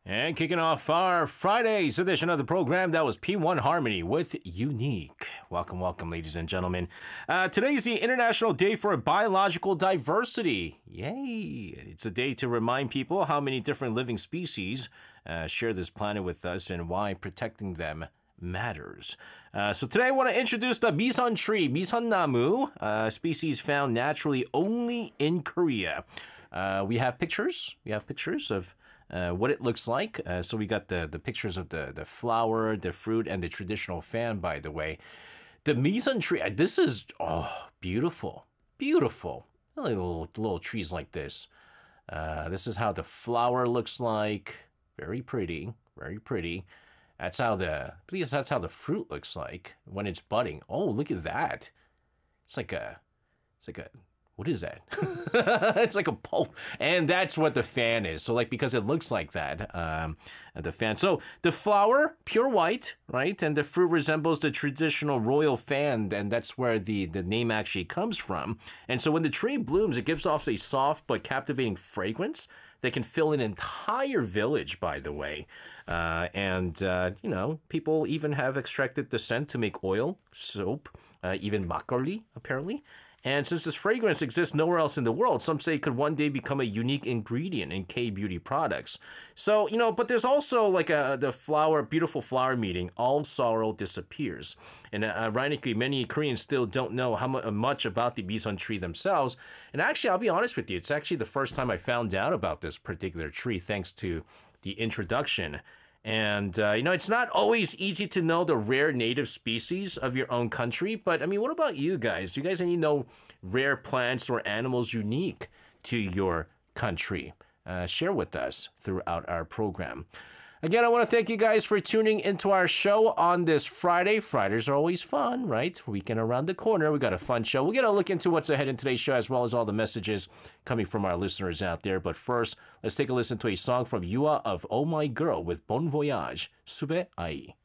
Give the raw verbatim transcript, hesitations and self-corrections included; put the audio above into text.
And kicking off our Friday's edition of the program, that was P one Harmony with Unique. Welcome, welcome, ladies and gentlemen. Uh, today is the International Day for Biological Diversity. Yay! It's a day to remind people how many different living species uh, share this planet with us and why protecting them matters. Uh, so today I want to introduce the Bisan tree, Bisan Namu, a species found naturally only in Korea. Uh, we have pictures. We have pictures of Uh, what it looks like. Uh, so we got the, the pictures of the, the flower, the fruit, and the traditional fan, by the way. The Bisan tree, uh, this is, oh, beautiful. Beautiful. Little, little trees like this. Uh, this is how the flower looks like. Very pretty. Very pretty. That's how the, please, that's how the fruit looks like when it's budding. Oh, look at that. It's like a, it's like a, what is that? It's like a pulp. And that's what the fan is. So like, because it looks like that, um, the fan. So the flower, pure white, right? And the fruit resembles the traditional royal fan. And that's where the, the name actually comes from. And so when the tree blooms, it gives off a soft but captivating fragrance that can fill an entire village, by the way. Uh, and, uh, you know, people even have extracted the scent to make oil, soap, uh, even makgeolli, apparently. And since this fragrance exists nowhere else in the world, some say it could one day become a unique ingredient in K-beauty products. So, you know, but there's also like a the flower, beautiful flower meeting, all sorrow disappears. And uh, ironically, many Koreans still don't know how mu much about the Bisan tree themselves. And actually, I'll be honest with you, it's actually the first time I found out about this particular tree thanks to the introduction. And, uh, you know, it's not always easy to know the rare native species of your own country. But, I mean, what about you guys? Do you guys any know rare plants or animals unique to your country? Uh, share with us throughout our program. Again, I want to thank you guys for tuning into our show on this Friday. Fridays are always fun, right? Weekend around the corner. We got a fun show. We're going to look into what's ahead in today's show as well as all the messages coming from our listeners out there. But first, let's take a listen to a song from Yua of Oh My Girl with Bon Voyage, Sube Ai.